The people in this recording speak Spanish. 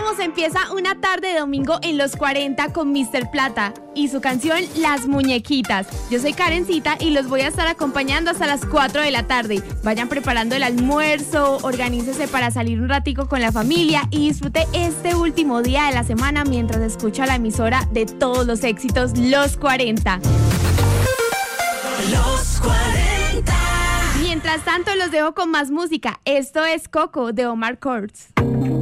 se empieza una tarde de domingo en los 40 con Mr. Plata y su canción Las Muñequitas. Yo soy Karencita y los voy a estar acompañando hasta las 4 de la tarde. Vayan preparando el almuerzo, organícese para salir un ratico con la familia y disfrute este último día de la semana mientras escucha la emisora de todos los éxitos, Los 40. Los 40. Mientras tanto, los dejo con más música. Esto es Coco de Omar Courtz.